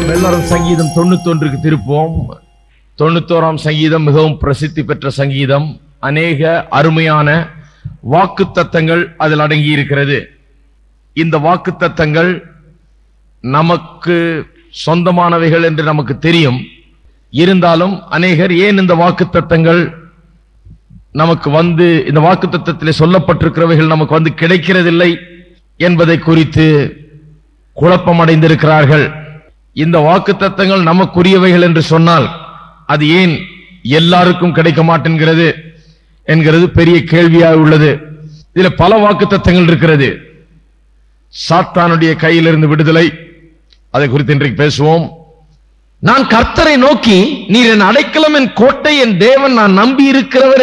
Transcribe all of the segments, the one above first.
எல்லாரும் சங்கீதம் 91க்கு திருப்போம். 91ஆம் சங்கீதம் மிகவும் பிரசித்தி பெற்ற சங்கீதம். அநேக அருமையான வாக்குத்தத்தங்கள் அதில் அடங்கி இருக்கிறது. இந்த வாக்குத்தத்தங்கள் நமக்கு சொந்தமானவைகள் என்று நமக்கு தெரியும். இருந்தாலும் அநேகர் ஏன் இந்த வாக்குத்தத்தங்கள் நமக்கு இந்த வாக்குத்தத்தத்திலே சொல்லப்பட்டிருக்கிறவைகள் நமக்கு கிடைக்கிறதில்லை என்பதை குறித்து குழப்பம் அடைந்திருக்கிறார்கள். இந்த வாக்குத்தத்தங்கள் நமக்குரியவைகள் என்று சொன்னால் அது ஏன் எல்லாருக்கும் கிடைக்க மாட்டேங்கிறது என்கிறது பெரிய கேள்வியாக உள்ளது. இதுல பல வாக்குத்தத்தங்கள் இருக்கிறது. சாத்தானுடைய கையிலிருந்து விடுதலை, அதை குறித்து இன்றைக்கு பேசுவோம். நான் கர்த்தரை நோக்கி, நீர் என் அடைக்கலம், என் கோட்டை, என் தேவன், நான் நம்பி இருக்கிறவர்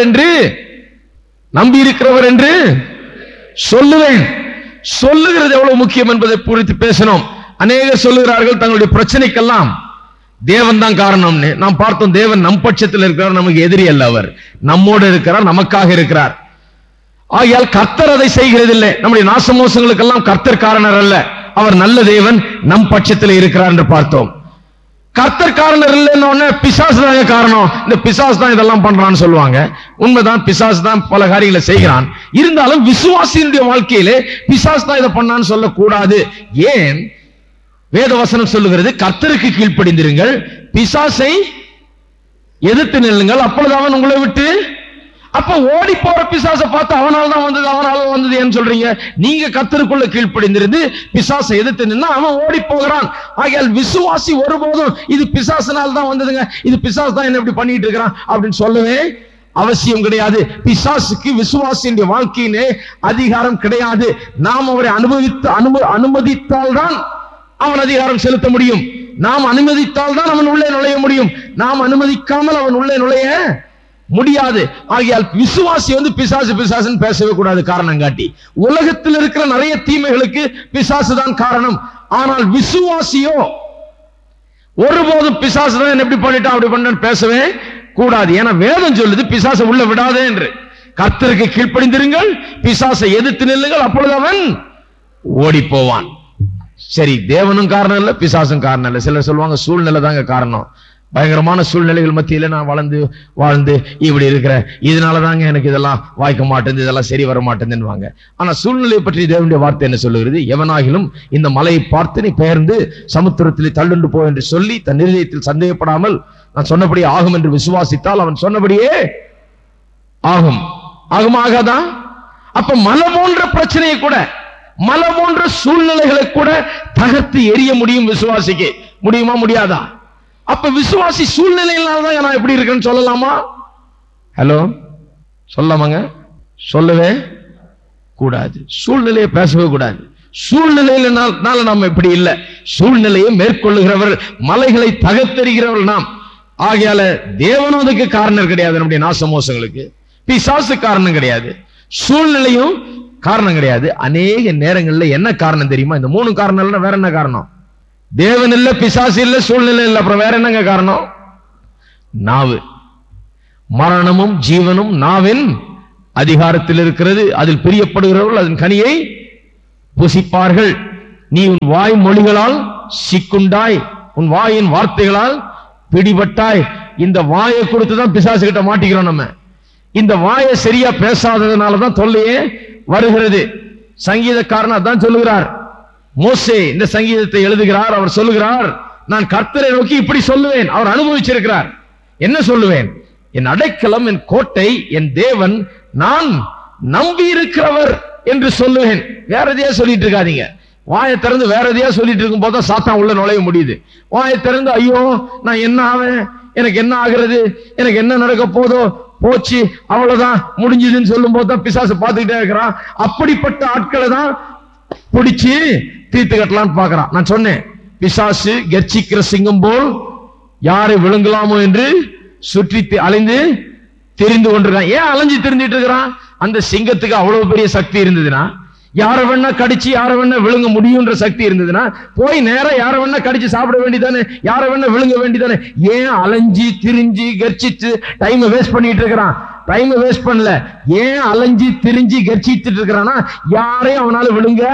என்று சொல்லுவேன். சொல்லுகிறது எவ்வளவு முக்கியம் என்பதை குறித்து பேசணும். அநேகர் சொல்லுகிறார்கள் தங்களுடைய பிரச்சனைக்கெல்லாம் தேவன் தான் காரணம்னு. நாம் பார்த்தோம், தேவன் நம் பட்சத்தில் இருக்கிறார், நமக்கு எதிரி அல்ல. அவர் நம்மோடு இருக்கிறார், நமக்காக இருக்கிறார். ஆகையால் கர்த்தர் அதை செய்கிறதில்லை. நம்முடைய நாசமோசங்களுக்கெல்லாம் கர்த்தர் காரணர் அல்ல, அவர் நல்ல தேவன், நம் பட்சத்தில் இருக்கிறார் என்று பார்த்தோம். கர்த்தர் காரணர் இல்லைன்னு பிசாசு தான் காரணம், இந்த பிசாசு தான் இதெல்லாம் பண்றான்னு சொல்லுவாங்க. உண்மைதான், பிசாசு தான் பல காரியங்களை செய்கிறான். இருந்தாலும் விசுவாசியினுடைய வாழ்க்கையிலே பிசாசு தான் இதை பண்ணான்னு சொல்லக்கூடாது. ஏன்? வேதவசனம் சொல்லுகிறது, கர்த்தருக்கு கீழ்ப்படிந்திருங்கள், பிசாசை எதிர்த்து நில்லுங்கள், அப்பொழுது அவன் உங்களை விட்டு. அப்ப ஓடி போற பிசாசை பார்த்து அவனால தான் வந்தது ஏன்னு சொல்றீங்க? நீங்க கர்த்தருக்குள்ள கீழ்ப்படிந்திருந்து பிசாசை எதிர்த்து நின்னா அவன் ஓடி போகிறான். ஆகையால் விசுவாசி ஒருபோதும் இது பிசாசினால் தான் வந்ததுங்க, இது பிசாசு தான் என்ன இப்படி பண்ணிட்டு இருக்கிறான் அப்படின்னு சொல்லவே அவசியம் கிடையாது. பிசாசுக்கு விசுவாசியின் வாழ்க்கையிலே அதிகாரம் கிடையாது. நாம் அவரை அனுமதித்தால் தான் அவன் அதிகாரம் செலுத்த முடியும். நாம் அனுமதித்தால் தான் அவன் உள்ளே நுழைய முடியும். நாம் அனுமதிக்காமல் அவன் உள்ளே நுழைய முடியாது. ஆகையால் விசுவாசி பிசாசுன்னு பேசவே கூடாது காரணம் காட்டி. உலகத்தில் இருக்கிற நிறைய தீமைகளுக்கு பிசாசு தான் காரணம். ஆனால் விசுவாசியோ ஒருபோதும் பிசாசு தான் எப்படி பண்ணிட்டான் அப்படி பண்ண பேசவே கூடாது. ஏன்னா வேதம் சொல்லுது, பிசாசை உள்ள விடாதே என்று. கர்த்தருக்கு கீழ்ப்படிந்திருங்கள், பிசாசை எதிர்த்து நில்லுங்கள், அப்பொழுது அவன் ஓடி போவான். சரி, தேவனும் காரணம் இல்ல, பிசாசும் காரணம் இல்ல. சிலர் சொல்லுவாங்க சூழ்நிலை தாங்க காரணம். பயங்கரமான சூழ்நிலைகள் மத்தியில நான் வாழ்ந்து இப்படி இருக்கிறேன், இதனால தாங்க எனக்கு இதெல்லாம் வாய்க்க மாட்டேங்குது, இதெல்லாம் சரி வர மாட்டேங்குதுன்னு. ஆனா சூழ்நிலையை பற்றி தேவனுடைய வார்த்தை என்ன சொல்லுகிறது? எவனாகிலும் இந்த மலையை பார்த்து நீ பெயர்ந்து சமுத்திரத்தில் தள்ளுண்டு போ என்று சொல்லி தன் இருதயத்தில் சந்தேகப்படாமல் நான் சொன்னபடி ஆகும் என்று விசுவாசித்தால் அவன் சொன்னபடியே ஆகும். ஆகாதான்? அப்ப மலை போன்ற பிரச்சனையை கூட, மலை போன்ற சூழ்நிலைகளை கூட தகர்த்து எரிய முடியும் விசுவாசிக்கு. முடியுமா? முடியாதா? அப்ப விசுவாசி சூழ்நிலையினால்தான் நான் எப்படி இருக்கேன்னு சொல்லலாமா? ஹலோ, சொல்லாமாங்க? சொல்லவே கூடாது. சூழ்நிலையை பேசவே கூடாது. சூழ்நிலையினால நாம் எப்படி இல்லை, சூழ்நிலையை மேற்கொள்ளுகிறவர்கள், மலைகளை தகர்த்தெறிகிறவர்கள் நாம். ஆகையால தேவனும் அதுக்கு காரணம் கிடையாது. நம்முடைய நாசமோசங்களுக்கு பிசாசு காரணம் கிடையாது, சூழ்நிலையும் காரணம் கிடையாது. அநேக நேரங்கள்ல என்ன காரணம் தெரியுமா? இந்த 3 காரணம் இல்ல, வேற என்ன காரணம்? தேவன் இல்ல, பிசாசு இல்ல, சூழ்நிலை இல்ல, அப்புறம் வேற என்னங்க காரணம்? நாவு. மரணமும் ஜீவனும் நாவின் அதிகாரத்தில் இருக்கிறது, அதில் பிரியப்படுகிறவர்கள் அதன் கனியை புசிப்பார்கள். நீ உன் வாய் மொழிகளால் சிக்குண்டாய், உன் வாயின் வார்த்தைகளால் பிடிபட்டாய். இந்த வாயை கொடுத்துதான் பிசாசு கிட்ட மாட்டிக்கிறோம். நம்ம இந்த வாயை சரியா பேசாததுனாலதான் தொல்லையே வருகிறது. சங்கீதக்காரன் அதான் சொல்லுகிறார். மோசே இந்த சங்கீதத்தை எழுதுகிறார். அவர் சொல்லுகிறார், நான் கர்த்தரை நோக்கி இப்படி சொல்லுவேன். அவர் அனுபவிச்சிருக்கிறார். என்ன சொல்லுவேன்? என் அடைக்கலம், என் கோட்டை, என் தேவன், நான் நம்பி இருக்கிறவர் என்று சொல்லுவேன். வேற எதையா சொல்லிட்டு இருக்காதீங்க. வாயை திறந்து வேற எதையா சொல்லிட்டு இருக்கும் போதுதான் சாத்தான் உள்ள நுழைய முடியுது. வாயை திறந்து ஐயோ நான் என்ன ஆவேன், எனக்கு என்ன ஆகிறது, எனக்கு என்ன நடக்க போதோ, போச்சு, அவ்வளவுதான், முடிஞ்சதுன்னு சொல்லும் போதுதான் பிசாசு பார்த்துக்கிட்டே இருக்கிறான். அப்படிப்பட்ட ஆட்களை தான் பிடிச்சு தீர்த்து கட்டலான்னு பாக்குறான். நான் சொன்னேன், பிசாசு கர்ச்சிக்கிற சிங்கம் போல் யாரை விழுங்கலாமோ என்று சுற்றி அலைந்து தெரிந்து கொண்டிருக்கான். ஏன் அலைஞ்சு தெரிஞ்சிட்டு இருக்கிறான்? அந்த சிங்கத்துக்கு அவ்வளவு பெரிய சக்தி இருந்ததுன்னா, யாரை வேணா கடிச்சு யாரை வேணா விழுங்க முடியும்ன்ற சக்தி இருந்ததுன்னா போய் நேரம் யாரை வேணா கடிச்சு சாப்பிட வேண்டியதானே, யாரை வேணா விழுங்க வேண்டியதானே. ஏன் அலைஞ்சி திரிஞ்சு கர்ச்சிச்சு டைம் வேஸ்ட் பண்ணிட்டு இருக்கிறான்? டைம் வேஸ்ட் பண்ணல. ஏன் அலைஞ்சி திரிஞ்சு கர்ச்சிட்டு இருக்கிறான்னா, யாரையும் அவனால விழுங்க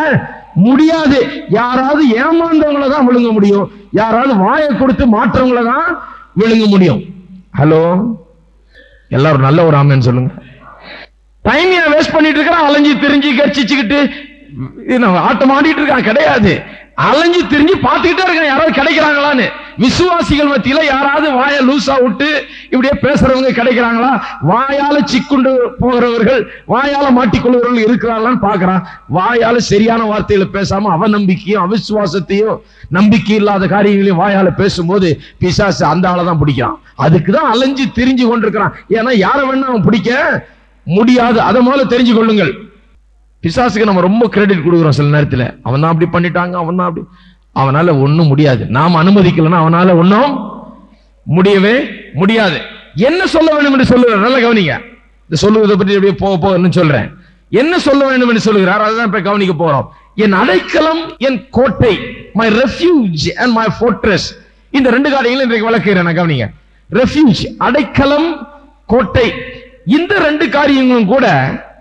முடியாது. யாராவது ஏமாந்தவங்களை தான் விழுங்க முடியும், யாராவது வாயை கொடுத்து மாற்றவங்களை தான் விழுங்க முடியும். ஹலோ, எல்லாரும் நல்ல ஒரு ஆமென் சொல்லுங்க. டைம் ஏன் வேஸ்ட் பண்ணிட்டு இருக்கிறான்? அலைஞ்சு திரிஞ்சு கட்சிச்சுக்கிட்டு ஆட்டம் ஆடிட்டு இருக்கான் கிடையாது. அலைஞ்சு திரிஞ்சு பார்த்துக்கிட்டே இருக்கான் யாராவது கிடைக்கிறாங்களான்னு. விசுவாசிகள் மத்தியில யாராவது வாயை லூசா விட்டு இப்படியே பேசுறவங்க கிடைக்கிறாங்களா? வாயால சிக்குண்டு போகிறவர்கள், வாயால மாட்டிக்கொள்கிறவர்கள் இருக்கிறாங்களான்னு பாக்குறான். வாயால சரியான வார்த்தைகளை பேசாம அவநம்பிக்கையும் அவிசுவாசத்தையும் நம்பிக்கை இல்லாத காரியங்களையும் வாயால பேசும்போது பிசாசு அந்த ஆளதான் பிடிக்கிறான். அதுக்குதான் அலைஞ்சு திரிஞ்சு கொண்டிருக்கிறான். ஏன்னா யாரை வேணா அவன் பிடிக்க முடியாது. அதை முதல்ல தெரிஞ்சு கொள்ளுங்கள். பிசாசுக்கு நம்ம ரொம்ப கிரெடிட் கொடுக்குறோம் சில நேரத்தில். அவன் தான் அப்படி பண்ணிட்டாங்க, அவன் தான் அப்படி, அவனால ஒண்ணும் முடியாது. நாம் அனுமதிக்கலன்னா அவனால ஒன்னும் முடியவே முடியாது. என்ன சொல்ல வேண்டும் என்று சொல்லுகிறார், நல்ல கவனிங்க. இந்த சொல்லுவதை பற்றி அப்படியே போக சொல்றேன். என்ன சொல்ல வேண்டும் என்று சொல்லுகிறார், அதுதான் இப்ப கவனிக்க போறோம். என் அடைக்கலம், என் கோட்டை, my refuge and my fortress. இந்த ரெண்டு காரியங்களும் இன்றைக்கு விளக்குகிறேன். கவனிங்க. ரெஃப்யூஜ், அடைக்கலம், கோட்டை. இந்த ரெண்டு காரியங்களும் கூட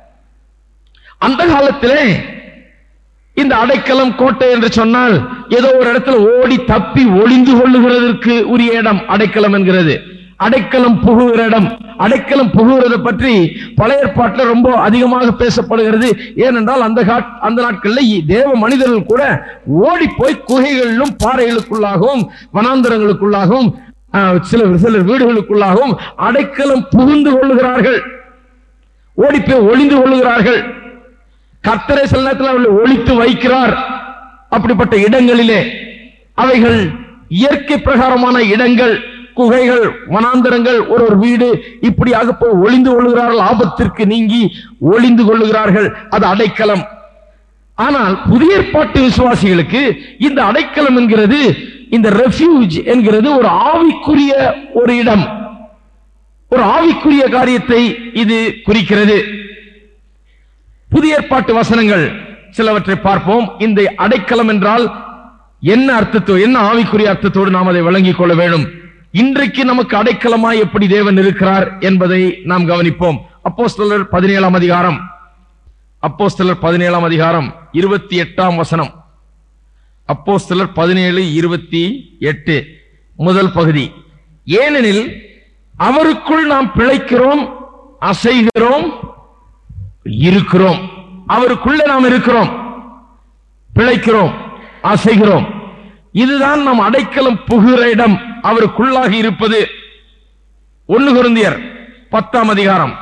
அந்த காலத்திலே இந்த அடைக்கலம் கோட்டை என்று சொன்னால் ஏதோ ஒரு இடத்துல ஓடி தப்பி ஒளிந்து கொள்ளுகிறதற்கு உரிய இடம் அடைக்கலம் என்கிறது. அடைக்கலம் புகுகிற இடம். அடைக்கலம் புகுகிறதை பற்றி பழைய ஏற்பாட்டில் ரொம்ப அதிகமாக பேசப்படுகிறது. ஏனென்றால் அந்த நாட்களில் தேவ மனிதர்கள் கூட ஓடி போய் குகைகளிலும் பாறைகளுக்குள்ளாகவும் வனாந்தரங்களுக்குள்ளாகவும் சிலர் வீடுகளுக்குள்ளாகவும் அடைக்கலம் புகுந்து கொள்ளுகிறார்கள், ஓடி போய் ஒளிந்து கொள்ளுகிறார்கள். கர்த்தரை சில நேரத்தில் அவர்களை ஒளித்து வைக்கிறார். அப்படிப்பட்ட இடங்களிலே அவைகள் இயற்கை பிரகாரமான இடங்கள், குகைகள், வனாந்தரங்கள், ஒரு வீடு, இப்படியாக போய் ஒளிந்து கொள்ளுகிறார்கள். ஆபத்திற்கு நீங்கி ஒளிந்து கொள்ளுகிறார்கள். அது அடைக்கலம். ஆனால் புதிய ஏற்பாட்டு விசுவாசிகளுக்கு இந்த அடைக்கலம் என்கிறது, இந்த ரெஃப்யூஜ் என்கிறது ஒரு ஆவிக்குரிய ஒரு இடம், ஒரு ஆவிக்குரிய காரியத்தை இது குறிக்கிறது. புதிய ஏற்பாட்டு வசனங்கள் சிலவற்றை பார்ப்போம். இந்த அடைக்கலம் என்றால் என்ன அர்த்தத்தோடு, என்ன ஆவிக்குரிய அர்த்தத்தோடு நாம் அதை விளங்கிக் கொள்ள வேண்டும். இன்றைக்கு நமக்கு அடைக்கலமாய் எப்படி தேவன் இருக்கிறார் என்பதை நாம் கவனிப்போம். அப்போஸ்தலர் 17ஆம் அதிகாரம், அப்போஸ்தலர் 17ஆம் அதிகாரம் 28ஆம் வசனம். அப்போஸ்தலர் 17:28 முதல் பகுதி. ஏனெனில் அவருக்குள் நாம் பிழைக்கிறோம், அசைகிறோம், இருக்கிறோம். அவருக்குள்ள நாம் இருக்கிறோம், பிழைக்கிறோம், அசைகிறோம். இதுதான் நம் அடைக்கலம் புகுகிற இடம், அவருக்குள்ளாக இருப்பது. 1 கொரிந்தியர் 10ஆம் அதிகாரம்.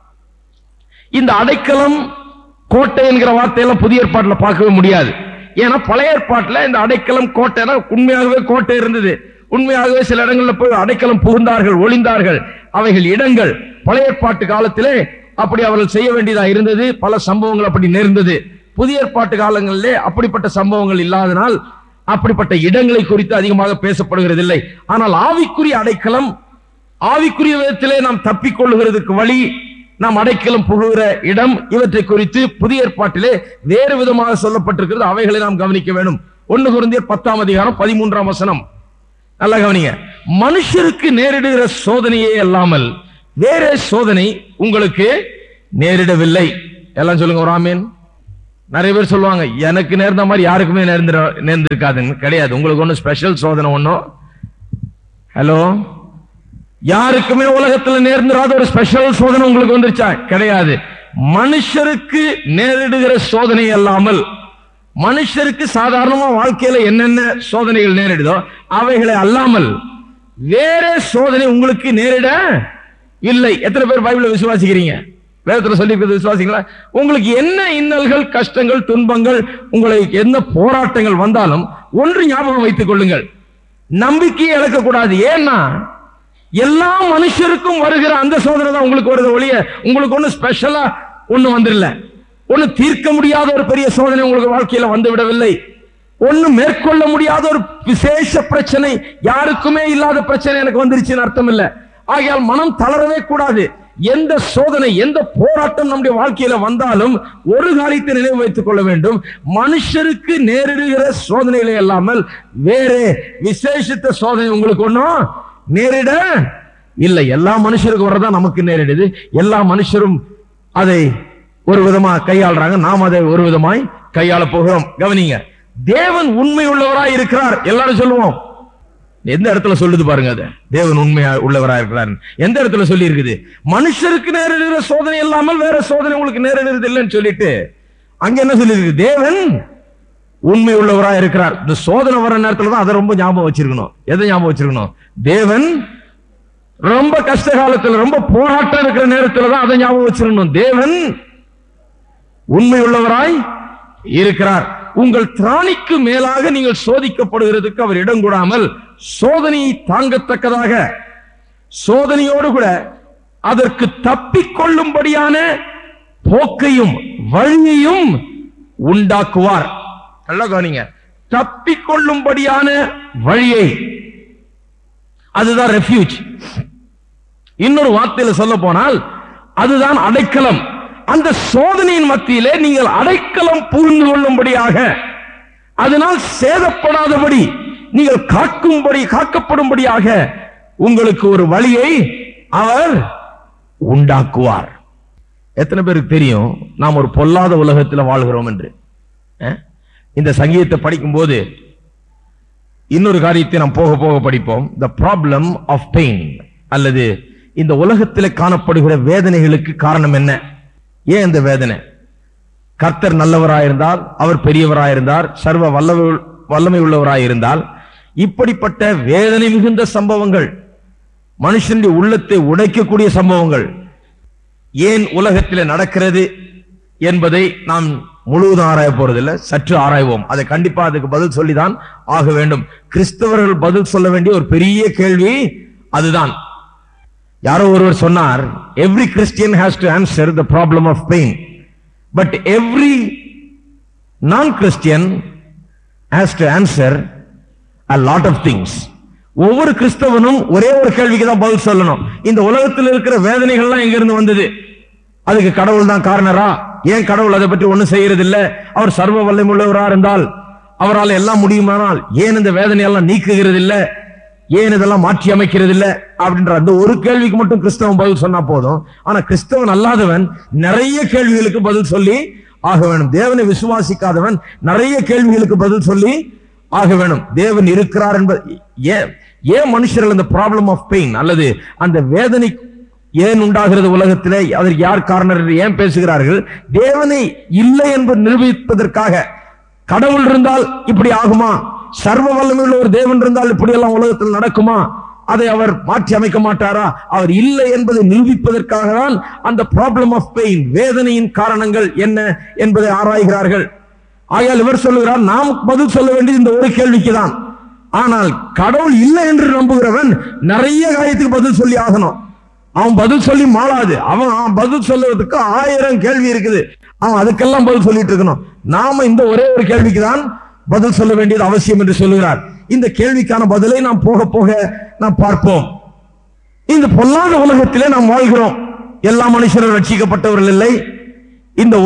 இந்த அடைக்கலம் கோட்டை என்கிற வார்த்தையெல்லாம் புதிய ஏற்பாட்டில் பார்க்கவே முடியாது. ஏன்னா பழைய ஏற்பாட்டில் இந்த அடைக்கலம் கோட்டைனா உண்மையாகவே கோட்டை இருந்தது. உண்மையாகவே சில இடங்களில் போய் அடைக்கலம் புகுந்தார்கள், ஒளிந்தார்கள். அவைகள் இடங்கள். பழைய ஏற்பாட்டு காலத்திலே அப்படி அவர்கள் செய்ய வேண்டியதாக இருந்தது. பல சம்பவங்கள் அப்படி நேர்ந்தது. புதிய ஏற்பாட்டு காலங்களிலே அப்படிப்பட்ட சம்பவங்கள் இல்லாதனால் அப்படிப்பட்ட இடங்களை குறித்து அதிகமாக பேசப்படுகிறதில்லை. ஆனால் ஆவிக்குரிய அடைக்கலம், ஆவிக்குரிய விதத்திலே நாம் தப்பிக்கொள்ளுகிறதுக்கு வழி, நாம் அடைக்கலம் புகுகிற இடம், இவற்றை குறித்து புதிய ஏற்பாட்டிலே வேறு விதமாக சொல்லப்பட்டிருக்கிறது. அவைகளை நாம் கவனிக்க வேண்டும். 1 கொரிந்தியர் 10ஆம் அதிகாரம் 13ஆம் வசனம். நல்லா கவனிங்க. மனுஷருக்கு நேரிடுகிற சோதனையே அல்லாமல் வேற சோதனை உங்களுக்கு நேரிடவில்லை. எல்லாம் சொல்லுங்க ஒரு ஆமீன். நிறைய பேர் சொல்லுவாங்க, எனக்கு நேர்ந்த மாதிரி யாருக்குமே நேர்ந்திருக்காதுன்னு. கிடையாது. உங்களுக்கு ஒன்னும் ஸ்பெஷல் சோதனை ஒன்னும். ஹலோ, யாருக்குமே உலகத்தில் நேர்ந்திராத ஒரு ஸ்பெஷல் சோதனை உங்களுக்கு வந்துருச்சா? கிடையாது. மனுஷருக்கு நேரிடுகிற சோதனை அல்லாமல், மனுஷருக்கு சாதாரணமா வாழ்க்கையில என்னென்ன சோதனைகள் நேரிடுதோ அவைகளை அல்லாமல் வேற சோதனை உங்களுக்கு நேரிட இல்லை. எத்தனை பேர் பைபிளை விசுவாசிக்கிறீங்க? வேதத்தில் சொல்லி விசுவாசிங்களா? உங்களுக்கு என்ன இன்னல்கள், கஷ்டங்கள், துன்பங்கள், உங்களுக்கு என்ன போராட்டங்கள் வந்தாலும் ஒன்று ஞாபகம் வைத்துக் கொள்ளுங்கள், நம்பிக்கையை இழக்கக்கூடாது. ஏன்னா எல்லா மனுஷருக்கும் வருகிற அந்த சோதனை தான் உங்களுக்கு வருது ஒழிய உங்களுக்கு ஒண்ணு ஸ்பெஷலா ஒண்ணு வந்துடல. ஒண்ணு தீர்க்க முடியாத ஒரு பெரிய சோதனை உங்களுக்கு வாழ்க்கையில வந்து விடவில்லை. ஒண்ணு மேற்கொள்ள முடியாத ஒரு விசேஷ பிரச்சனை, யாருக்குமே இல்லாத பிரச்சனை எனக்கு வந்துருச்சுன்னு அர்த்தம் இல்லை. ஆகையால் மனம் தளரவே கூடாது. எந்த சோதனை, எந்த போராட்டம் நம்முடைய வாழ்க்கையில வந்தாலும் ஒரு காரியத்தை நினைவு வைத்துக் கொள்ள வேண்டும், மனுஷருக்கு நேரிடுகிற சோதனைகளை அல்லாமல் வேறு விசேஷித்த சோதனை உங்களுக்கு ஒன்றும் நேரிட இல்லை. எல்லா மனுஷருக்கு வரதான் நமக்கு நேரிடுது. எல்லா மனுஷரும் அதை ஒரு விதமா கையாளுறாங்க, நாம் அதை ஒரு விதமாய் கையாள போகிறோம். கவனிங்க, தேவன் உண்மை உள்ளவராய் இருக்கிறார் எல்லாரும் சொல்லுவோம். எந்த இடத்துல சொல்லுது பாருங்க, அது தேவன் உண்மையா உள்ளவராய் இருக்கிறார். எந்த இடத்துல சொல்லி இருக்குது? மனுஷருக்கு நேரிடுகிற சோதனை இல்லாமல் வேற சோதனை உங்களுக்கு நேரிடுறது இல்லைன்னு சொல்லிட்டு அங்க என்ன சொல்லி இருக்கு? தேவன் உண்மை உள்ளவராய் இருக்கிறார். இந்த சோதனை வர நேரத்துல தான் அதை ரொம்ப ஞாபகம் வச்சிருக்கணும். எதை ஞாபகம் வச்சிருக்கணும்? தேவன் ரொம்ப கஷ்ட காலத்துல, ரொம்ப போராட்டம் இருக்கிற நேரத்துல தான் அதை ஞாபகம் வச்சிருக்கணும். தேவன் உண்மை உள்ளவராய் இருக்கிறார். உங்கள் திராணிக்கு மேலாக நீங்கள் சோதிக்கப்படுகிறதுக்கு அவர் இடம் கூடாமல் சோதனையை தாங்கத்தக்கதாக சோதனையோடு கூட அதற்கு தப்பிக்கொள்ளும்படியான போக்கையும் வழியையும் உண்டாக்குவார். நல்லா கவனிங்க, தப்பிக்கொள்ளும்படியான வழியை, அதுதான் ரெஃப்யூஜ். இன்னொரு வார்த்தையில சொல்ல போனால் அதுதான் அடைக்கலம். அந்த சோதனையின் மத்தியிலே நீங்கள் அடைக்கலம் புரிந்து கொள்ளும்படியாக, அதனால் சேதப்படாதபடி நீங்கள் காக்கப்படும்படியாக உங்களுக்கு ஒரு வழியை அவர் உண்டாக்குவார். எத்தனை பேருக்கு தெரியும் நாம் ஒரு பொல்லாத உலகத்தில் வாழ்கிறோம் என்று? இந்த சங்கீதத்தை படிக்கும் போது இன்னொரு காரியத்தை நாம் போக போக படிப்போம். த ப்ராப்ளம் ஆஃப் பெயின், அல்லது இந்த உலகத்தில் காணப்படுகிற வேதனைகளுக்கு காரணம் என்ன? ஏன் இந்த வேதனை? கர்த்தர் நல்லவராயிருந்தால், அவர் பெரியவராயிருந்தார், சர்வ வல்லமை உள்ளவராயிருந்தால், இப்படிப்பட்ட வேதனை மிகுந்த சம்பவங்கள், மனுஷனுடைய உள்ளத்தை உடைக்கக்கூடிய சம்பவங்கள் ஏன் உலகத்தில் நடக்கிறது என்பதை நாம் முழுவதும் ஆராய போறதில்லை, சற்று ஆராய்வோம். அதை கண்டிப்பா அதுக்கு பதில் சொல்லிதான் ஆக வேண்டும். கிறிஸ்தவர்கள் பதில் சொல்ல வேண்டிய ஒரு பெரிய கேள்வி அதுதான். யாரோ ஒருவர் சொன்னார், every Christian has to answer the problem of pain, but every non-Christian has to answer a lot of things. ஒவ்வொரு கிறிஸ்தவனும் ஒரே ஒரு கேள்விக்கு தான் பதில் சொல்லணும். இந்த உலகத்தில் இருக்கிற வேதனைகள்லாம் எங்க இருந்து வந்தது? அதுக்கு கடவுள் தான் காரணரா? ஏன் கடவுள் அதை பற்றி ஒண்ணும் செய்யறது இல்ல? அவர் சர்வ வல்லமை உள்ளவரா இருந்தால், அவரால் எல்லாம் முடியுமானால் ஏன் இந்த வேதனையெல்லாம் நீக்குகிறது இல்ல? ஏன் இதெல்லாம் மாற்றி அமைக்கிறது இல்ல? அப்படின்ற அந்த ஒரு கேள்விக்கு மட்டும் கிறிஸ்தவன் பதில் சொன்னா போதும். ஆனா கிறிஸ்தவன் அல்லாதவன் நிறைய கேள்விகளுக்கு பதில் சொல்லி ஆக வேணும். தேவனை விசுவாசிக்காதவன் நிறைய கேள்விகளுக்கு பதில் சொல்லி ஆக வேணும். தேவன் இருக்கிறார் என்பது ஏன் மனுஷர்கள் அந்த ப்ராப்ளம் ஆஃப் பெயின் அல்லது அந்த வேதனை ஏன் உண்டாகிறது உலகத்திலே, அதற்கு யார் காரணம் என்று ஏன் பேசுகிறார்கள்? தேவனை இல்லை என்பது நிரூபிப்பதற்காக. கடவுள் இருந்தால் இப்படி ஆகுமா? சர்வ வல்லமையுள்ள ஒரு தேவன் இருந்தால் இப்படி எல்லாம் உலகத்தில் நடக்குமா? அதை அவர் மாற்றி அமைக்க மாட்டாரா? அவர் இல்லை என்பதை நிரூபிப்பதற்காக தான் அந்த ப்ராப்ளம் ஆஃப் பெயின், வேதனையின் காரணங்கள் என்ன என்பதை ஆராய்கிறார்கள். ஆகையால் இவர் சொல்லுகிறார், நாம் பதில் சொல்ல வேண்டியது இந்த ஒரு கேள்விக்கு தான். ஆனால் கடவுள் இல்லை என்று நம்புகிறவன் நிறைய காரியத்துக்கு பதில் சொல்லி ஆகணும். அவன் பதில் சொல்லி மாளாது. அவன் பதில் சொல்லுவதற்கு 1000 கேள்வி இருக்குது. அவன் அதுக்கெல்லாம் பதில் சொல்லிட்டு இருக்கணும். நாம இந்த ஒரே ஒரு கேள்விக்கு தான் பதில் சொல்ல வேண்டியது அவசியம் என்று சொல்லுகிறார். இந்த கேள்விக்கான பதிலை நாம் போக போக நாம் பார்ப்போம். இந்த பொல்லாத உலகத்திலே நாம் வாழ்கிறோம். எல்லா மனுஷரும் ரட்சிக்கப்பட்டவர்கள் இல்லை. இந்த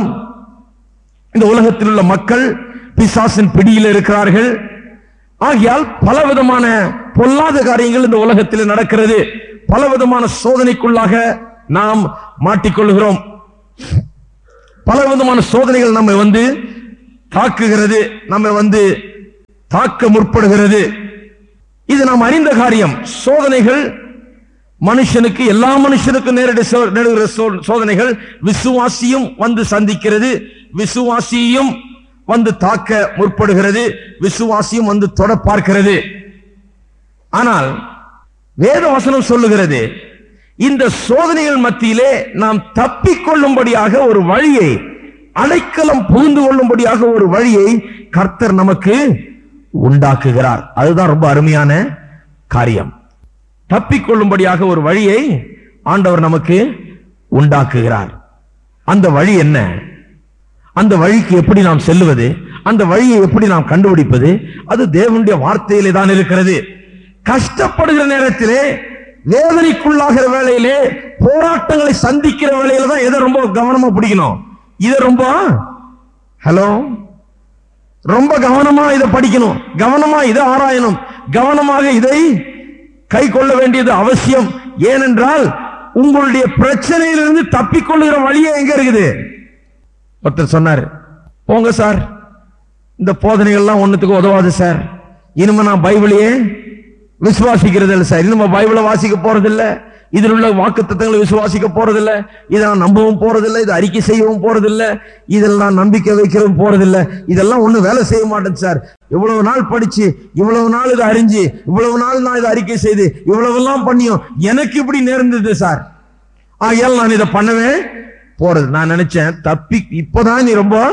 உலகத்தில் உள்ள மக்கள் பிசாசின் பிடியில் இருக்கிறார்கள். ஆகையால் பலவிதமான பொல்லாத காரியங்கள் இந்த உலகத்தில் நடக்கிறது. பலவிதமான சோதனைக்குள்ளாக நாம் மாட்டிக்கொள்கிறோம். பலவிதமான சோதனைகள் நம்மை தாக்குகிறது, நம்மை தாக்க முற்படுகிறது. இது நாம் அறிந்த காரியம். சோதனைகள் மனுஷனுக்கு, எல்லா மனுஷனுக்கும் நேரிடுகிற சோதனைகள் விசுவாசியும் சந்திக்கிறது, விசுவாசியும் தாக்க முற்படுகிறது, விசுவாசியும் தொட பார்க்கிறது. ஆனால் வேத வசனம் சொல்லுகிறது, இந்த சோதனைகள் மத்தியிலே நாம் தப்பிக்கொள்ளும்படியாக ஒரு வழியை, அடைக்கலம் புகுந்து கொள்ளும்படியாக ஒரு வழியை கர்த்தர் நமக்கு உண்டாக்குகிறார். அதுதான் ரொம்ப அருமையான காரியம். தப்பிக்கொள்ளும்படியாக ஒரு வழியை ஆண்டவர் நமக்கு உண்டாக்குகிறார். அந்த வழி என்ன? அந்த வழிக்கு எப்படி நாம் செல்லுவது? அந்த வழியை எப்படி நாம் கண்டுபிடிப்பது? அது தேவனுடைய வார்த்தையிலே தான் இருக்கிறது. கஷ்டப்படுகிற நேரத்திலே, வேதனைக்குள்ளாகிற வேளையிலே, போராட்டங்களை சந்திக்கிற வேளையில தான் எதை ரொம்ப கவனமா பிடிக்கணும். இதை ரொம்ப கவனமா இதை படிக்கணும், கவனமா இதை ஆராயணும், கவனமாக இதை கை கொள்ள வேண்டியது அவசியம். ஏனென்றால் உங்களுடைய பிரச்சனையிலிருந்து தப்பிக்கொள்ளுகிற வழியே எங்க இருக்குது? ஒருத்தர் சொன்னார், போங்க சார், இந்த போதனைகள்லாம் ஒண்ணுத்துக்கு உதவாது சார், இனிமே நான் பைபிளையே விசுவாசிக்கிறது இல்லை சார், இனிமே பைபிளை வாசிக்க போறதில்லை, இதில் உள்ள வாக்குத்தத்தங்களை விசுவாசிக்க போறதில்லை, இதை நான் நம்பவும் போறதில்லை, இதை அறிக்கை செய்யவும் போறதில்லை, இதெல்லாம் நான் நம்பிக்கை வைக்கவும் போறதில்லை, இதெல்லாம் ஒண்ணு வேலை செய்ய மாட்டேன் சார், இவ்வளவு நாள் படிச்சு, இவ்வளவு நாள் இதை அறிஞ்சு, இவ்வளவு நாள் நான் இதை அறிக்கை செய்து, இவ்வளவு எல்லாம் பண்ணியும் எனக்கு இப்படி நேர்ந்தது சார், ஆகையால் நான் இதை பண்ணவே போறது. நான் நினைச்சேன், இப்பதான் நீ ரொம்ப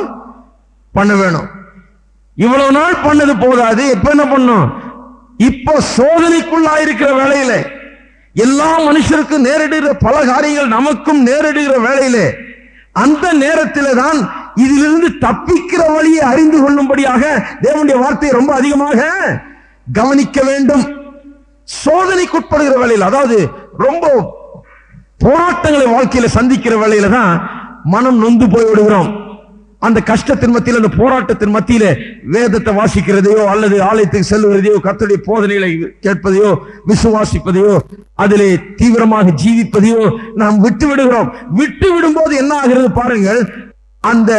பண்ண வேணும், இவ்வளவு நாள் பண்ணது போதாது, இப்ப என்ன பண்ணும்? இப்போ சோதனைக்குள்ளாயிருக்கிற வேளையில, எல்லா மனுஷருக்கும் நேரிடுகிற பல காரியங்கள் நமக்கும் நேரிடுகிற வேளையிலே, அந்த நேரத்திலே தான் இதிலிருந்து தப்பிக்கிற வழியை அறிந்து கொள்ளும்படியாக தேவனுடைய வார்த்தையை ரொம்ப அதிகமாக கவனிக்க வேண்டும். சோதனைக்குட்படுகிற வேளையில், அதாவது ரொம்ப போராட்டங்களை வாழ்க்கையில சந்திக்கிற வேளையில தான் மனம் நொந்து போய் விடுகிறோம். அந்த கஷ்டத்தின் மத்தியில், அந்த போராட்டத்தின் மத்தியில வேதத்தை வாசிக்கிறதையோ அல்லது ஆலயத்துக்கு செல்வதையோ கர்த்தருடைய போதனைகளை கேட்பதையோ விசுவாசிப்பதையோ அதிலே தீவிரமாக ஜீவிப்பதையோ நாம் விட்டு விடுகிறோம். விட்டு விடும்போது என்ன ஆகிறது பாருங்கள், அந்த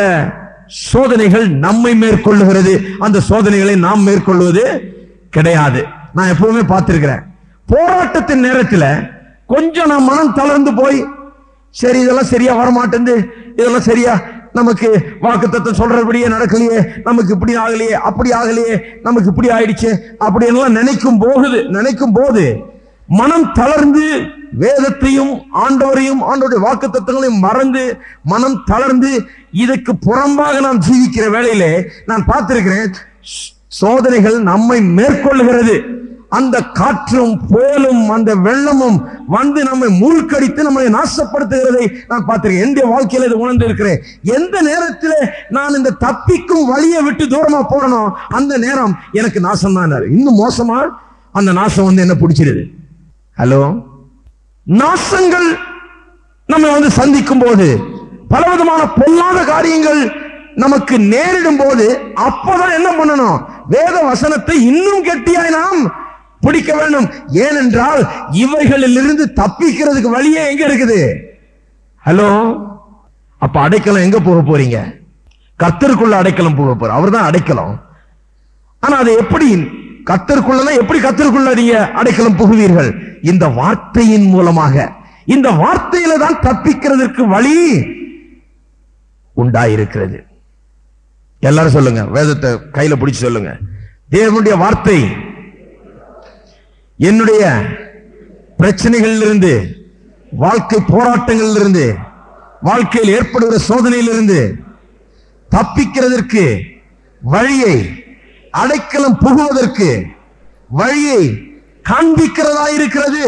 சோதனைகள் நம்மை மேற்கொள்ளுகிறது, அந்த சோதனைகளை நாம் மேற்கொள்வது கிடையாது. நான் எப்பவுமே பார்த்திருக்கிறேன், போராட்டத்தின் நேரத்தில் கொஞ்சம் நான் மனம் தளர்ந்து போய், சரி இதெல்லாம் சரியா வரமாட்டேங்குது, இதெல்லாம் சரியா நமக்கு வாக்குத்தத்தம் சொல்றபடியே நடக்கலையே, நமக்கு இப்படி ஆகலையே, அப்படி ஆகலையே, நமக்கு இப்படி ஆயிடுச்சு அப்படி எல்லாம் நினைக்கும் போது மனம் தளர்ந்து வேதத்தையும் ஆண்டவரையும் ஆண்டவருடைய வாக்குத்தத்தங்களையும் மறந்து மனம் தளர்ந்து இதுக்கு புறம்பாக நாம் ஜீவிக்கிற வேளையிலே நான் பார்த்திருக்கிறேன், சோதனைகள் நம்மை மேற்கொள்ளுகிறது. அந்த காற்றும் புயலும் அந்த வெள்ளமும் வந்து நம்மை மூழ்கடித்து நம்மை நாசப்படுத்துகிறதை நான் பார்த்திருக்கேன். என்னுடைய வாழ்க்கையில இதை உணர்ந்து இருக்கிறேன். எந்த நேரத்தில் நான் இந்த தப்பிக்கும் வழியை விட்டு தூரமா போறனோ அந்த நேரம் எனக்கு நாசம் தான். இன்னும் மோசமா அந்த நாசம் வந்து என்ன பிடிச்சிருது. ஹலோ, நாசங்கள் நம்ம சந்திக்கும் போது, பலவிதமான பொல்லாத காரியங்கள் நமக்கு நேரிடும் போது, அப்பதான் என்ன பண்ணணும்? வேத வசனத்தை இன்னும் கெட்டியாய் நாம் பிடிக்க வேண்டும். ஏனென்றால் இவைகளில் இருந்து தப்பிக்கிறதுக்கு வழியே எங்க இருக்குது? ஹலோ, அப்ப அடைக்கலம் எங்க போக போறீங்க? கர்த்தருக்குள்ள அடைக்கலம் போக போற, அவர் தான் அடைக்கலம். ஆனா அதை எப்படி கர்த்தருக்குள்ள, எப்படி கர்த்தருக்குள்ள நீங்க அடைக்கலம் புகுவீர்கள்? இந்த வார்த்தையின் மூலமாக. இந்த வார்த்தையில தான் தப்பிக்கிறதுக்கு வழி உண்டாயிருக்கிறது. எல்லாரும் சொல்லுங்க, வேதத்தை கையில பிடிச்சு சொல்லுங்க, தேவனுடைய வார்த்தை என்னுடைய பிரச்சனைகளில் இருந்து, வாழ்க்கை போராட்டங்களில் இருந்து, வாழ்க்கையில் ஏற்படுகிற சோதனையிலிருந்து தப்பிக்கிறதற்கு வழியை, அடைக்கலம் புகுவதற்கு வழியை காண்பிக்கிறதா இருக்கிறது.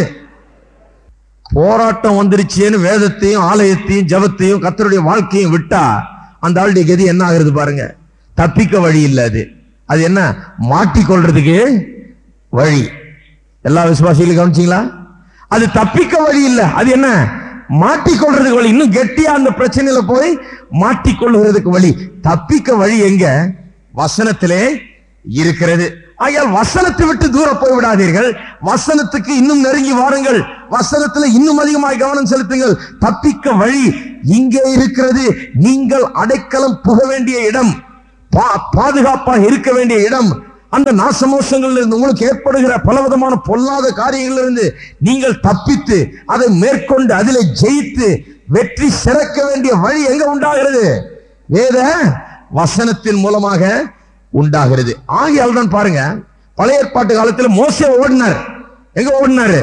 போராட்டம் வந்துருச்சேன்னு வேதத்தையும் ஆலயத்தையும் ஜபத்தையும் கர்த்தருடைய வாழ்க்கையும் விட்டா அந்த ஆளுடைய கதி என்ன ஆகுறது பாருங்க. தப்பிக்க வழி இல்லை. அது என்ன? மாட்டிக்கொள்றதுக்கு வழி. எல்லா விசுவாசிகளும் கவனிச்சீங்களா? அது தப்பிக்க வழி இல்லை, அது என்ன? மாட்டிக்கொள்றதுக்கு வழி. இன்னும் கெட்டியா அந்த பிரச்சனையில போய் மாட்டிக்கொள்கிறதுக்கு வழி. தப்பிக்க வழி எங்க? வசனத்திலே இருக்கிறது. ஆகையால் வசனத்தை விட்டு தூர போய் விடாதீர்கள், வசனத்துக்கு இன்னும் நெருங்கி வாருங்கள், வசனத்துல இன்னும் அதிகமாக கவனம் செலுத்துங்கள். தப்பிக்க வழி இங்கே இருக்கிறது. நீங்கள் அடைக்கலம் புக வேண்டிய இடம், பாதுகாப்பாக இருக்க வேண்டிய இடம், அந்த நாசமோசங்கள் இருந்து உங்களுக்கு ஏற்படுகிற பலவிதமான பொல்லாத காரியங்களில் இருந்து நீங்கள் தப்பித்து அதை மேற்கொண்டு அதிலே ஜெயித்து வெற்றி சிறக்க வேண்டிய வழி எங்க உண்டாகிறது? வேத வசனத்தின் மூலமாக உண்டாகிறது. ஆகையால் தான் பாருங்க, பழைய ஏற்பாட்டு காலத்தில் மோசே ஓடினார். எங்க ஓடினாரு?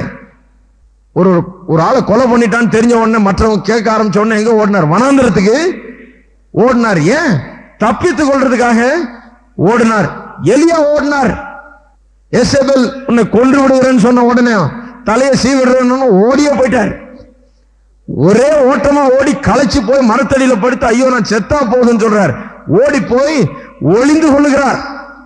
ஒரு ஆளை கொலை பண்ணிட்டான்னு தெரிஞ்ச உடனே மற்றவங்க கேட்க ஆரம்பிச்ச உடனே எங்க ஓடினார்? வனாந்திரத்துக்கு ஓடினார். ஏன்? தப்பித்துக் கொள்றதுக்காக ஓடினார். எலியா ஓடினார். எசபெல் உன்னை கொன்று விடுகிறேன்னு சொன்ன உடனே தலையை சீவிடுறேன்னு ஓடியே போயிட்டார். ஒரே ஓட்டமா ஓடி களைச்சு போய் மரத்தடியில படுத்து ஐயோ நான் செத்தா போகுதுன்னு சொல்றார். ஓடி போய் ஒளிந்து கொள்ளுகிறார்.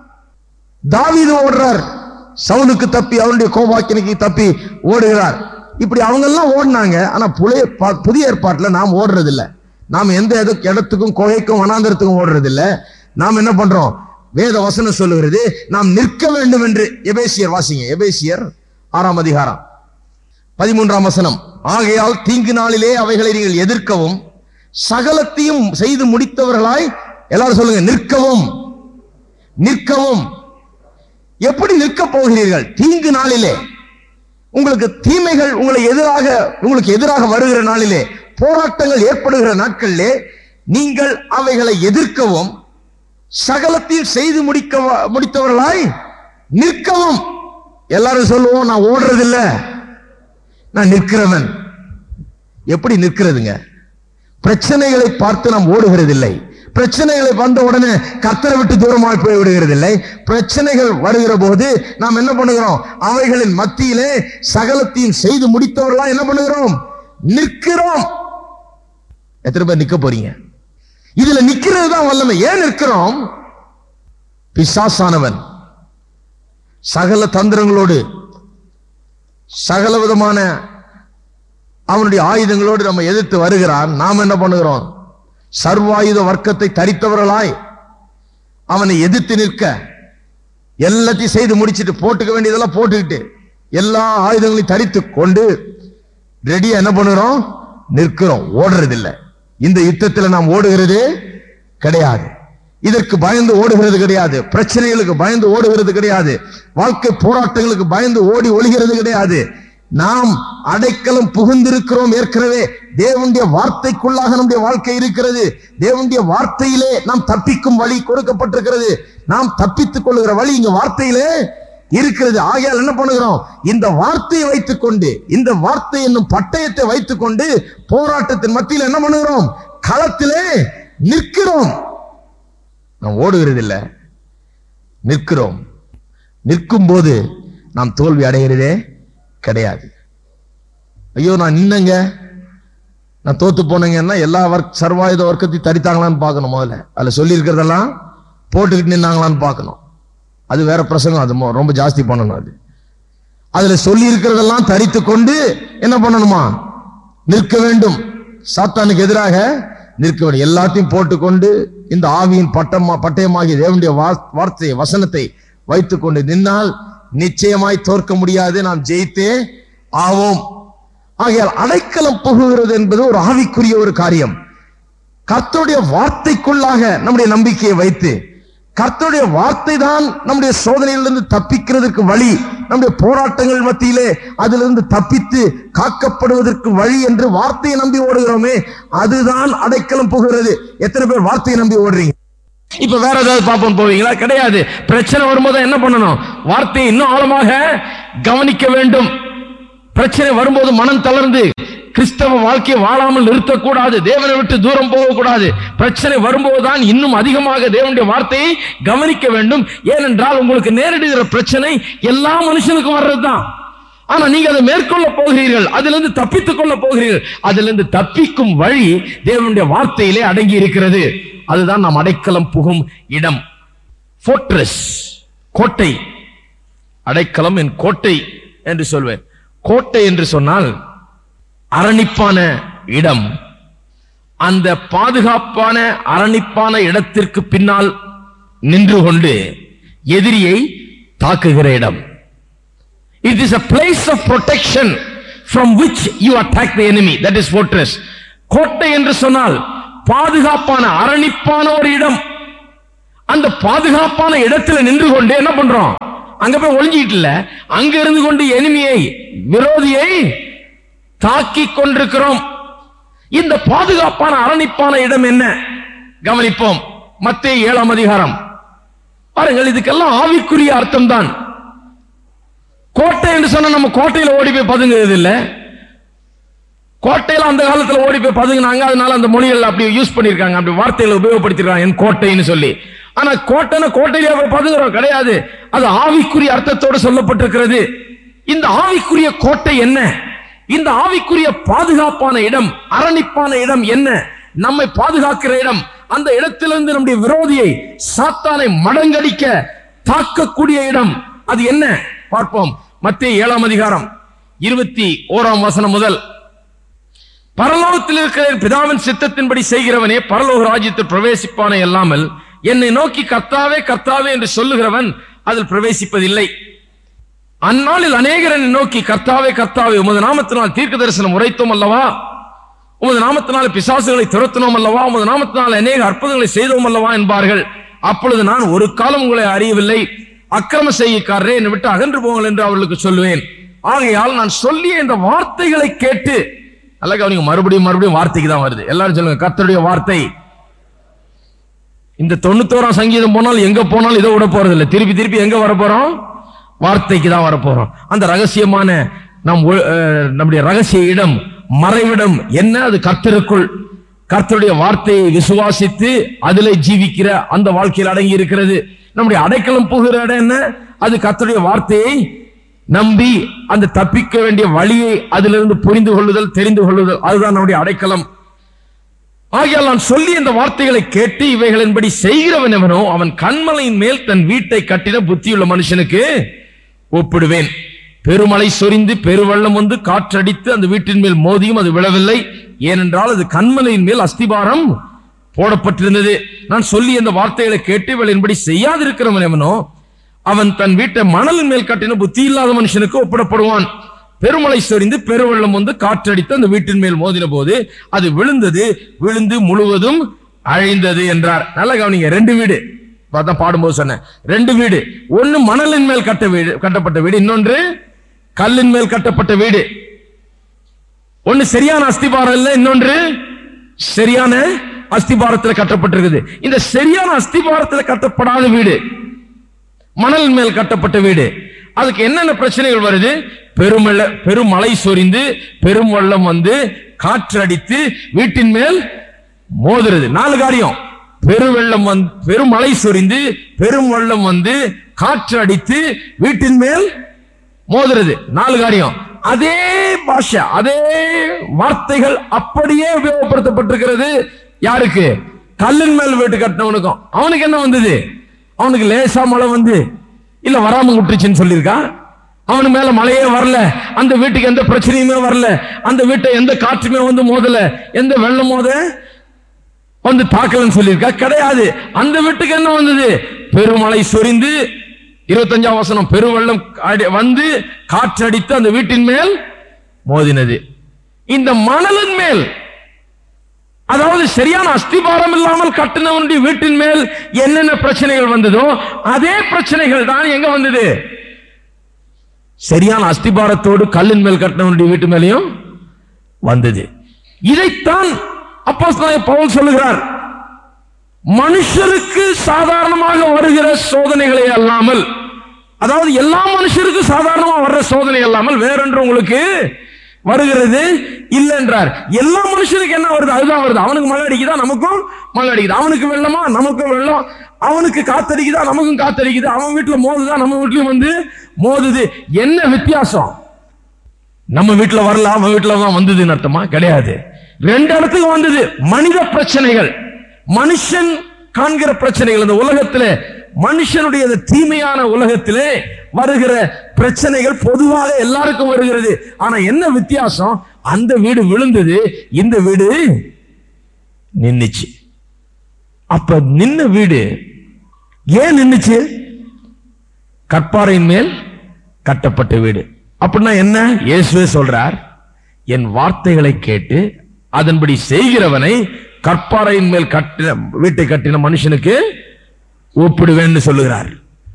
தாவீது ஓடுறார், சவுலுக்கு தப்பி அவருடைய கோபாக்கினைக்கு தப்பி ஓடுகிறார். இப்படி அவங்க எல்லாம் ஓடினாங்க. ஆனா புதிய ஏற்பாட்டில் நாம் ஓடுறது இல்லை. நாம் எந்த இடத்துக்கும் குகைக்கும் வனாந்தரத்துக்கும் ஓடுறது இல்லை. நாம் என்ன பண்றோம்? வேத வசனம் சொல்லுகிறது நாம் நிற்க வேண்டும் என்று. எபேசியர் வாசிங்க, எபேசியர் 6ஆம் அதிகாரம் 13ஆம் வசனம். ஆகையால் தீங்கு நாளிலே அவைகளை நீங்கள் எதிர்க்கவும் சகலத்தையும் செய்து முடித்தவர்களாய், எல்லாரும் சொல்லுங்க, நிற்கவும். நிற்கவும். எப்படி நிற்க போகிறீர்கள்? தீங்கு நாளிலே, உங்களுக்கு தீமைகள் உங்களுக்கு எதிராக வருகிற நாளிலே, போராட்டங்கள் ஏற்படுகிற நாட்களிலே நீங்கள் அவைகளை எதிர்க்கவும், சகலத்தையும் செய்து முடித்தவர்களாய் நிற்கவும். எல்லாரும் சொல்லுவோம், நான் ஓடுறதில்ல, நான் நிற்கிறவன். எப்படி நிற்கிறதுங்க? பிரச்சனைகளை பார்த்து நாம் ஓடுகிறதில்லை. பிரச்சனைகளை வந்த உடனே கர்த்தரை விட்டு தூரமாக போய் விடுகிறதில்லை. பிரச்சனைகள் வருகிற போது நாம் என்ன பண்ணுகிறோம்? அவைகளின் மத்தியிலே சகலத்தையும் செய்து முடித்தவர்களா என்ன பண்ணுகிறோம்? நிற்கிறோம். எத்தனை பேர் நிக்க போறீங்க? இதுல நிக்கிறது தான் வல்லமை. ஏன் நிற்கிறோம்? பிசாசானவன் சகல தந்திரங்களோடு, சகல விதமான அவனுடைய ஆயுதங்களோடு நம்ம எதிர்த்து வருகிறான். நாம் என்ன பண்ணுகிறோம்? சர்வாயுத வர்க்கத்தை தரித்தவர்களாய் அவனை எதிர்த்து நிற்க, எல்லாத்தையும் செய்து முடிச்சுட்டு, போட்டுக்க வேண்டியதெல்லாம் போட்டுக்கிட்டு, எல்லா ஆயுதங்களையும் தரித்து கொண்டு ரெடியா என்ன பண்ணுறோம்? நிற்கிறோம். ஓடுறதில்லை. இந்த யுத்தத்தில் நாம் ஓடுகிறது கிடையாது. இதற்கு பயந்து ஓடுகிறது கிடையாது. பிரச்சனைகளுக்கு பயந்து ஓடுகிறது கிடையாது. வாழ்க்கை போராட்டங்களுக்கு பயந்து ஓடி ஒளிகிறது கிடையாது. நாம் அடைக்கலம் புகுந்திருக்கிறோம். ஏற்கனவே தேவனுடைய வார்த்தைக்குள்ளாக நம்முடைய வாழ்க்கை இருக்கிறது. தேவனுடைய வார்த்தையிலே நாம் தப்பிக்கும் வழி கொடுக்கப்பட்டிருக்கிறது. நாம் தப்பித்துக் கொள்ளுகிற வழி இங்க வார்த்தையிலே இருக்கிறது. ஆகையால் என்ன பண்ணுகிறோம்? இந்த வார்த்தையை வைத்துக் கொண்டு, இந்த வார்த்தை என்னும் பட்டயத்தை வைத்துக் கொண்டு போராட்டத்தின் மத்தியில் என்ன பண்ணுகிறோம்? களத்திலே நிற்கிறோம். நாம் ஓடுகிறது இல்லை, நிற்கிறோம். நிற்கும் போது நாம் தோல்வி அடைகிறதே கிடையாது. ஐயோ நான் நின்னங்க, நான் தோத்து போனேங்கன்னா எல்லா சர்வாயுத வர்க்கத்தையும் தரித்தாங்களான்னு பார்க்கணும். முதல்ல அதுல சொல்லி இருக்கிறதெல்லாம் போட்டுக்கிட்டு நின்னாங்களான்னு பார்க்கணும். அது வேற பிரசங்கம், அது ரொம்ப ஜாஸ்தி பண்ணணும். அதுல சொல்லி இருக்கிறதெல்லாம் தரித்து கொண்டு என்ன பண்ணணுமா? நிற்க வேண்டும். சாத்தானுக்கு எதிராக நிற்க வேண்டும். எல்லாத்தையும் போட்டுக்கொண்டு இந்த ஆவியின் பட்டயமாகிய தேவனுடைய வார்த்தையை, வசனத்தை வைத்துக் கொண்டு நின்னால் நிச்சயமாய் தோற்க முடியாது. நாம் ஜெயித்தே ஆவோம். ஆகையால் அடைக்கலம் புகுகிறது என்பது ஒரு ஆவிக்குரிய ஒரு காரியம். கர்த்தருடைய வார்த்தைக்குள்ளாக நம்முடைய நம்பிக்கையை வைத்து, கர்த்தருடைய வார்த்தை தான் நம்முடைய சோதனையிலிருந்து தப்பிக்கிறதுக்கு வழி, நம்முடைய போராட்டங்கள் மத்தியிலே அதிலிருந்து தப்பித்து காக்கப்படுவதற்கு வழி என்று வார்த்தையை நம்பி ஓடுகிறோமே, அதுதான் அடைக்கலம் புகுகிறது. எத்தனை பேர் வார்த்தையை நம்பி ஓடுறீங்க? இப்ப வேற ஏதாவது பாப்போம் போவீங்களா? கிடையாது. பிரச்சனை வரும்போது என்ன பண்ணணும்? வார்த்தையை இன்னும் ஆழமாக கவனிக்க வேண்டும். பிரச்சனை வரும்போது மனம் தளர்ந்து கிறிஸ்தவ வாழ்க்கையை வாழாமல் நிறுத்தக்கூடாது. தேவனை விட்டு தூரம் போகக்கூடாது. பிரச்சனை வரும்போதுதான் இன்னும் அதிகமாக தேவனுடைய வார்த்தையை கவனிக்க வேண்டும். ஏனென்றால் உங்களுக்கு நேரிடுகிற பிரச்சனை எல்லா மனுஷனுக்கும் வர்றதுதான். ஆனா நீங்க அதை மேற்கொள்ள போகிறீர்கள், அதிலிருந்து தப்பித்துக் கொள்ள போகிறீர்கள். அதிலிருந்து தப்பிக்கும் வழி தேவனுடைய வார்த்தையிலே அடங்கி இருக்கிறது. அதுதான் நாம் அடைக்கலம் புகும் இடம். ஃபோர்ட்ரஸ், கோட்டை. அடைக்கலம் என் கோட்டை என்று சொல்வேன். கோட்டை என்று சொன்னால் அரணிப்பான இடம். அந்த பாதுகாப்பான அரணிப்பான இடத்திற்கு பின்னால் நின்று கொண்டு எதிரியை தாக்குகிற இடம். It is a place of protection from which you attack the enemy. That is fortress. கோட்டை என்று சொன்னால் பாதுகாப்பான அரணிப்பான ஒரு இடம். அந்த பாதுகாப்பான இடத்துல நின்று கொண்டு என்ன பண்றோம்? அங்க போய் ஒளிஞ்சிட்டு இல்ல, அங்க இருந்து கொண்டு எனிமியை, விரோதியை தாக்கி கொண்டிருக்கிறோம். இந்த பாதுகாப்பான அரணிப்பான இடம் என்ன? கவனிப்போம். மத்தேயு 7ஆம் அதிகாரம் பாருங்கள். இதுக்கெல்லாம் ஆவிக்குரிய அர்த்தம் தான். கோட்டை என்று சொன்னா நம்ம கோட்டையில ஓடி போய் பதுங்குறது இல்ல. கோட்டையில அந்த காலத்துல ஓடி போய் பதுங்கினாங்க. அதனால அந்த மொழிகள் அப்படி யூஸ் பண்ணிருக்காங்க, அப்படி வார்த்தைகளை உபயோகப்படுத்திருக்காங்க, என் கோட்டைன்னு சொல்லி. ஆனா கோட்டைன்னு கோட்டையில பதுங்குறோம் கிடையாது. அது ஆவிக்குரிய அர்த்தத்தோடு சொல்லப்பட்டிருக்கிறது. இந்த ஆவிக்குரிய கோட்டை என்ன? இந்த ஆவிக்குரிய பாதுகாப்பான இடம், அரணிப்பான இடம் என்ன? நம்மை பாதுகாக்கிற இடம். அந்த இடத்திலிருந்து நம்முடைய விரோதியை, சாத்தானை மடங்கடிக்க தாக்கக்கூடிய இடம். அது என்ன பார்ப்போம். மத்தேயு 7ஆம் அதிகாரம் 21ஆம் வசனம் முதல். பரலோகத்தில் இருக்கிற பிதாவின் சித்தத்தின்படி செய்கிறவனே பரலோக ராஜ்யத்தில் பிரவேசிப்பானே அல்லாமல் என்னை நோக்கி கர்த்தாவே கர்த்தாவே என்று சொல்லுகிறவன் அதில் பிரவேசிப்பதில்லை. அந்நாளில் அநேகர் என்னை நோக்கி கர்த்தாவே கர்த்தாவே உமது நாமத்தினால் தீர்க்க தரிசனம் உரைத்தோம் அல்லவா, உமது நாமத்தினால பிசாசுகளை துரத்தினோம் அல்லவா, உமது நாமத்தினால அநேக அற்புதங்களை செய்தோம் அல்லவா என்பார்கள். அப்பொழுது நான் ஒரு காலம் உங்களை அறியவில்லை, அக்கிரம செய்கைக்காரரே என்னை விட்டு அகன்று போங்கள் என்று அவர்களுக்கு சொல்லுவேன். ஆகையால் நான் சொல்லிய இந்த வார்த்தைகளை கேட்டு, அல்ல கவனிங்க, மறுபடியும் வார்த்தைக்கு தான் வருது. எல்லாரும் சொல்லுங்க, கர்த்தருடைய வார்த்தை. இந்த 91ஆம் சங்கீதம் போனால் எங்க போனாலும் இதை விட போறது இல்லை. திருப்பி எங்க வர போறோம்? வார்த்தைக்கு தான் வரப்போறோம். அந்த ரகசியமான நம்முடைய ரகசிய இடம், மறைவிடம் என்ன? அது கர்த்தருக்குள். கர்த்தருடைய வார்த்தையை விசுவாசித்து அதிலே ஜீவிக்கிற அந்த வாழ்க்கையில் அடங்கி இருக்கிறது. நம்முடைய அடைக்கலம் புகிற இடம் என்ன? அது கர்த்தருடைய வார்த்தையை நம்பி அந்த தப்பிக்க வேண்டிய வழியை அதிலிருந்து புரிந்து கொள்ளுதல், தெரிந்து கொள்ளுதல், அதுதான் நம்முடைய அடைக்கலம். ஆகையால் நான் சொல்லி இந்த வார்த்தைகளை கேட்டு இவைகளின்படி செய்கிறவன் எவனோ அவன் கன்மலையின் மேல் தன் வீட்டை கட்டின புத்தியுள்ள மனுஷனுக்கு ஒப்பிடுவேன். பெருமழை சொரிந்து பெருவெள்ளம் வந்து காற்றடித்து அந்த வீட்டின் மேல் மோதியும் அது விழவில்லை, ஏனென்றால் அது கன்மலையின் மேல் அஸ்திபாரம் போடப்பட்டிருந்தது. நான் சொல்லி இந்த வார்த்தைகளை கேட்டு இவளின்படி செய்யாதிருக்கிறவன் எவனோ அவன் தன் வீட்டை மணலின் மேல் கட்டின புத்தி இல்லாத மனுஷனுக்கு ஒப்பிடப்படுவான். பெருமழை சொரிந்து பெருவெள்ளம் வந்து காற்றடித்து அந்த வீட்டின் மேல் மோதின போது அது விழுந்து முழுவதும் அழிந்தது என்றார். நல்லா கவனிங்க, 2 வீடு பார்த்தா பாடும்போது சொன்னேன். 2 வீடு, ஒன்னு மணலின் மேல் கட்டப்பட்ட வீடு, இன்னொன்று கல்லின் மேல் கட்டப்பட்ட வீடு. ஒன்னு சரியான அஸ்திபாரம் இல்லை, இன்னொன்று சரியான அஸ்திபாரத்தில் கட்டப்பட்டிருக்குது. இந்த சரியான அஸ்திபாரத்தில் கட்டப்படாத வீடு, மணலின் மேல் கட்டப்பட்ட வீடு, அதுக்கு என்னென்ன பிரச்சனைகள் வருது? பெருமழை சொரிந்து பெரும் வெள்ளம் வந்து காற்றடித்து வீட்டின் மேல் மோதுறது. 4 காரியம். பெருமழை சொரிந்து பெரும் வெள்ளம் வந்து காற்று அடித்து வீட்டின் மேல் மோதுறது. 4 காரியம். அதே பாஷை, அதே வார்த்தைகள் அப்படியே உபயோகப்படுத்தப்பட்டிருக்கிறது. யாருக்கு? கல்லின் மேல் வீட்டு கட்டினவனுக்கும். அவனுக்கு என்ன வந்தது? அவனுக்கு லேசா மழை வந்து இல்ல வராம விட்டுச்சுன்னு சொல்லியிருக்கா. அவனு மேல மழையே வரல, அந்த வீட்டுக்கு எந்த பிரச்சனையுமே வரல, அந்த வீட்டை எந்த காற்றுமே வந்து மோதல, எந்த வெள்ளம் வந்து தாக்கலன்னு சொல்லியிருக்கா. கிடையாது. அந்த வீட்டுக்கு என்ன வந்தது? பெருமழை சொரிந்து 25ஆம் வசனம், பெருவெள்ளம் வந்து காற்றடித்து அந்த வீட்டின் மேல் மோதினது. இந்த மணலின் மேல், அதாவது சரியான அஸ்திபாரம் இல்லாமல் கட்டினவனுடைய வீட்டின் மேல் என்னென்ன பிரச்சனைகள் வந்ததோ அதே பிரச்சனைகள் தான் எங்க வந்தது? சரியான அஸ்திபாரத்தோடு கல்லின் மேல் கட்டினவனுடைய வீட்டு மேலையும் வந்தது. இதைத்தான் அப்போஸ்தலனாகிய பவுல் சொல்லுகிறார். மனுஷருக்கு சாதாரணமாக வருகிற சோதனைகளை அல்லாமல், அதாவது எல்லா மனுஷருக்கும் சாதாரணமா வர்ற சோதனை அல்லாமல் வேறொன்று உங்களுக்கு வருகிறது இல்லை என்றார். எல்லா மனுஷனுக்கு என்ன வருது? அதுதான் வருது. அவனுக்கு மழை அடிக்குதா, நமக்கும் மழை அடிக்குது. அவனுக்கு வெள்ளமா, நமக்கும் வெள்ளம். அவனுக்கு காத்தடிக்குதா, நமக்கும் காத்தடிக்குது. அவன் வீட்டுல மோதுதா, நம்ம வீட்லயும் வந்து மோதுது. என்ன வித்தியாசம்? நம்ம வீட்டுல வரல, அவன் வீட்டுல தான் வந்ததுன்னு அர்த்தமா? கிடையாது. 2 இடத்துக்கு வந்தது. மனித பிரச்சனைகள், மனுஷன் காண்கிற பிரச்சனைகள். இந்த உலகத்திலே, மனுஷனுடைய தீமையான உலகத்திலே வருகிற பிரச்சனைகள் பொதுவாக எல்லாருக்கும் வருகிறது. ஆனா என்ன வித்தியாசம்? அந்த வீடு விழுந்தது, இந்த வீடு நின்னுச்சு. அப்ப நின்ன வீடு ஏன் நின்னுச்சு? கற்பாறையின் மேல் கட்டப்பட்ட வீடு. அப்படின்னா என்ன? இயேசுவே சொல்றார், என் வார்த்தைகளை கேட்டு அதன்படி செய்கிறவனை கற்பாறையின் மேல் கட்டின வீட்டை கட்டின மனுஷனுக்கு ஒப்பிடுவேன்னு சொல்லுகிறார்.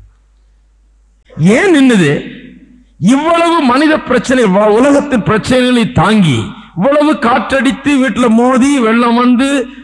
ஏன் நின்னது? இவ்வளவு மனித பிரச்சனை, உலகத்தின் பிரச்சனைகளை தாங்கி, இவ்வளவு காற்றடித்து வீட்டுல மோதி வெள்ளம் வந்து